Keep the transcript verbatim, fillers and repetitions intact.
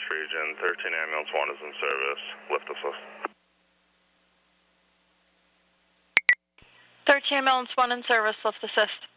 region, thirteen ambulance one is in service. Lift assist. thirteen ambulance one in service, lift assist.